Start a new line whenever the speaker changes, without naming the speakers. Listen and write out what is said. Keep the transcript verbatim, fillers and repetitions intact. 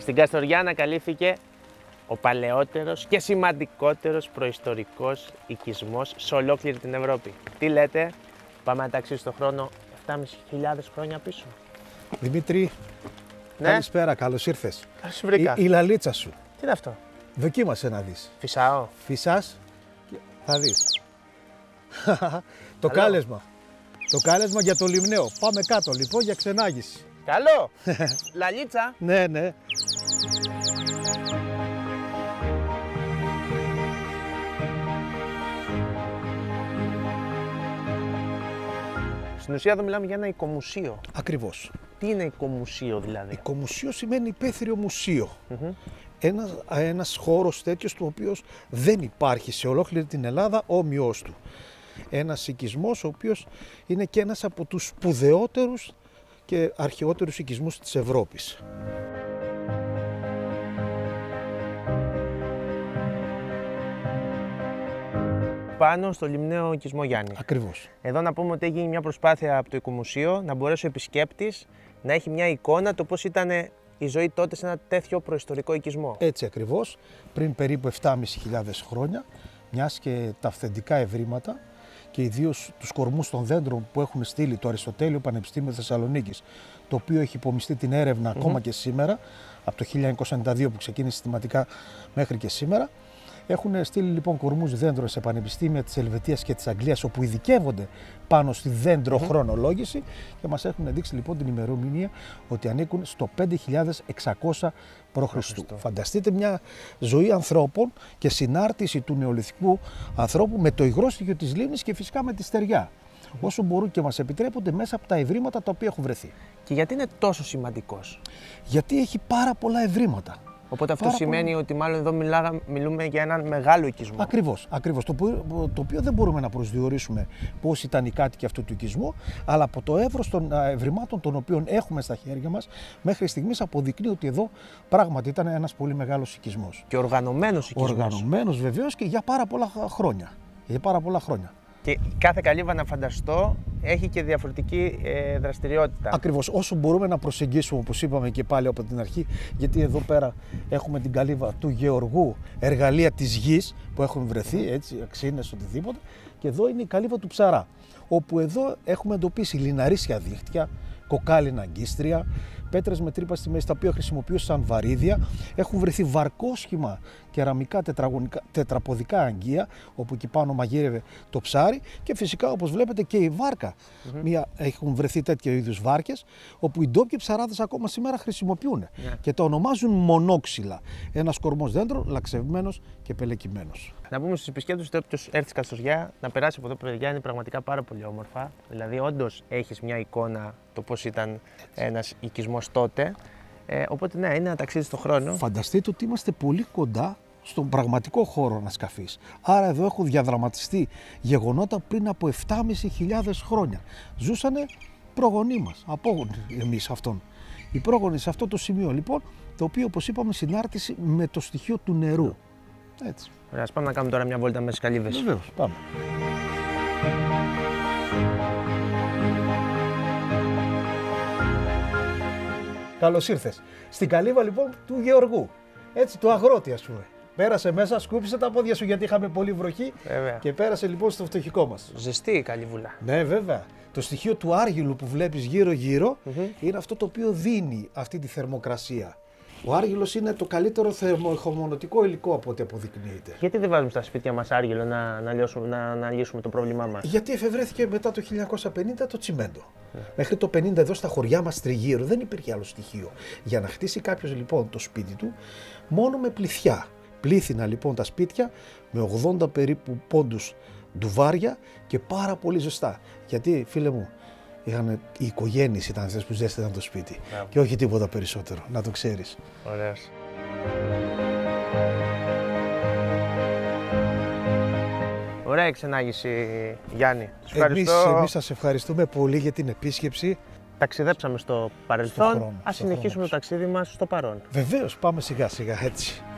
Στην Καστοριά ανακαλύφθηκε ο παλαιότερος και σημαντικότερος προϊστορικός οικισμός σε ολόκληρη την Ευρώπη. Τι λέτε, πάμε να ταξίδι στον χρόνο επτάμισι χιλιάδες χρόνια πίσω.
Δημήτρη,
Ναι.
καλησπέρα, καλώς ήρθες.
Καλώς βρήκα.
Η, η λαλίτσα σου.
Τι είναι αυτό?
Δοκίμασε να δεις.
Φυσάω.
Φυσάς και θα δεις. Το
Καλό.
κάλεσμα. Το κάλεσμα για το Λιμναίο. Πάμε κάτω λοιπόν για ξενάγηση.
Καλό. Λαλίτσα.
Ναι, ναι.
Στην ουσία εδώ μιλάμε για ένα οικομουσείο.
Ακριβώς.
Τι είναι οικομουσείο δηλαδή?
Οικομουσείο σημαίνει υπαίθριο μουσείο.
Μμμ.
Ένας, ένας χώρος τέτοιος του οποίος δεν υπάρχει σε ολόκληρη την Ελλάδα όμοιος του. Ένας οικισμός ο οποίος είναι και ένας από τους σπουδαιότερους και αρχαιότερους οικισμούς της Ευρώπης.
Πάνω στο Λιμναίο οικισμό Γιάννη.
Ακριβώς.
Εδώ να πούμε ότι έγινε μια προσπάθεια από το οικομουσείο να μπορέσει ο επισκέπτης να έχει μια εικόνα το πώς ήταν η ζωή τότε σε ένα τέτοιο προϊστορικό οικισμό.
Έτσι ακριβώς, πριν περίπου επτάμισι χιλιάδες χρόνια, μιας και τα αυθεντικά ευρήματα και ιδίως τους κορμούς των δέντρων που έχουν στείλει το Αριστοτέλειο Πανεπιστήμιο Θεσσαλονίκης, το οποίο έχει υπομειστεί την έρευνα mm-hmm. ακόμα και σήμερα, από το χίλια εννιακόσια ενενήντα δύο που ξεκίνησε συστηματικά μέχρι και σήμερα. Έχουν στείλει λοιπόν κορμούς δέντρων σε πανεπιστήμια της Ελβετίας και της Αγγλίας, όπου ειδικεύονται πάνω στη δέντροχρονολόγηση και μας έχουν δείξει λοιπόν την ημερομηνία ότι ανήκουν στο πέντε χιλιάδες εξακόσια π.Χ. Φανταστείτε μια ζωή ανθρώπων και συνάρτηση του νεολιθικού ανθρώπου με το υγρό στοιχείο της λίμνης και φυσικά με τη στεριά. Όσο μπορούν και μας επιτρέπονται μέσα από τα ευρήματα τα οποία έχουν βρεθεί.
Και γιατί είναι τόσο σημαντικός?
Γιατί έχει πάρα πολλά ευρήματα.
Οπότε αυτό
Πάρα
σημαίνει
πολύ.
ότι μάλλον εδώ μιλάγα, μιλούμε για έναν μεγάλο οικισμό.
Ακριβώς, ακριβώς. Το, που- το οποίο δεν μπορούμε να προσδιορίσουμε πώς ήταν οι κάτοικοι αυτού του οικισμού, αλλά από το εύρος των α, ευρημάτων των οποίων έχουμε στα χέρια μας, μέχρι στιγμής αποδεικνύει ότι εδώ πράγματι ήταν ένας πολύ μεγάλος οικισμός.
Και οργανωμένος οικισμός.
Οργανωμένος βεβαίως και για πάρα πολλά χ- χρόνια. Για πάρα πολλά χρόνια.
Και κάθε καλύβα, να φανταστώ, έχει και διαφορετική ε, δραστηριότητα.
Ακριβώς, όσο μπορούμε να προσεγγίσουμε, όπως είπαμε και πάλι από την αρχή, γιατί εδώ πέρα έχουμε την καλύβα του Γεωργού, εργαλεία της γης που έχουν βρεθεί, έτσι, αξίνες, οτιδήποτε, και εδώ είναι η καλύβα του Ψαρά, όπου εδώ έχουμε εντοπίσει λιναρίσια δίχτυα, κοκάλινα αγκίστρια, πέτρες με τρύπα στη μέση τα οποία χρησιμοποιούν σαν βαρύδια. Έχουν βρεθεί βαρκόσχημα κεραμικά τετραγωνικά, τετραποδικά αγγεία, όπου εκεί πάνω μαγείρευε το ψάρι, και φυσικά όπως βλέπετε και η βάρκα. Mm-hmm. Μία, έχουν βρεθεί τέτοιου είδους βάρκες, όπου οι ντόπιοι ψαράδες ακόμα σήμερα χρησιμοποιούν
Yeah.
και το ονομάζουν μονόξυλα. Ένας κορμός δέντρων λαξευμένος και πελεκυμένος.
Να πούμε στους επισκέπτες ότι όποιος έρθει στη Καστοριά να περάσει από εδώ, παιδιά, είναι πραγματικά πάρα πολύ όμορφα. Δηλαδή, όντως έχεις μια εικόνα το πώς ήταν ένας οικισμός τότε. Ε, οπότε, ναι, είναι ένα ταξίδι στον χρόνο.
Φανταστείτε ότι είμαστε πολύ κοντά στον πραγματικό χώρο ανασκαφής. Άρα εδώ έχουν διαδραματιστεί γεγονότα πριν από επτάμισι χιλιάδες χρόνια. Ζούσανε προγονείς μας, απόγονοι εμείς αυτόν. Οι πρόγονοι σε αυτό το σημείο λοιπόν, το οποίο όπως είπαμε συνάρτηση με το στοιχείο του νερού. Έτσι.
Ωραία, ας πάμε να κάνουμε τώρα μια βόλτα με τις καλύβες.
Βεβαίως, πάμε. Καλώς ήρθες. Στην καλύβα λοιπόν του Γεωργού, έτσι, του αγρότη ας πούμε. Πέρασε μέσα, σκούπισε τα πόδια σου γιατί είχαμε πολύ βροχή.
Βέβαια.
Και πέρασε λοιπόν στο φτωχικό μας.
Ζεστή η καλύβουλα.
Ναι, βέβαια. Το στοιχείο του άργυλου που βλέπεις γύρω-γύρω
Mm-hmm.
είναι αυτό το οποίο δίνει αυτή τη θερμοκρασία. Ο άργυλος είναι το καλύτερο θερμοεχομονωτικό υλικό από ό,τι αποδεικνύεται.
Γιατί δεν βάζουμε στα σπίτια μας άργυλο να, να, λιώσουμε, να, να λύσουμε το πρόβλημά μας?
Γιατί εφευρέθηκε μετά το χίλια εννιακόσια πενήντα το τσιμέντο. Yeah. Μέχρι το πενήντα εδώ στα χωριά μας τριγύρω δεν υπήρχε άλλο στοιχείο. Για να χτίσει κάποιος λοιπόν το σπίτι του μόνο με πληθιά. Πλήθυνα λοιπόν τα σπίτια με ογδόντα περίπου πόντους ντουβάρια και πάρα πολύ ζεστά. Γιατί, φίλε μου, είχαν, οι οικογένειες ήταν αυτές που ζέσταναν το σπίτι. Yeah. Και όχι τίποτα περισσότερο, να το ξέρεις.
Ωραίος. Ωραία εξενάγηση, Γιάννη. Σας ευχαριστώ.
Εμείς, εμείς σας ευχαριστούμε πολύ για την επίσκεψη.
Ταξιδέψαμε στο παρελθόν,
χρόνο,
ας
στο
συνεχίσουμε
χρόνο.
το ταξίδι μας στο παρόν.
Βεβαίως, πάμε σιγά σιγά έτσι.